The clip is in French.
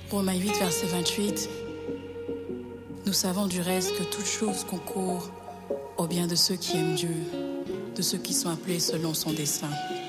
Romains 8, verset 28. Nous savons du reste que toute chose concourt au bien de ceux qui aiment Dieu, de ceux qui sont appelés selon son dessein.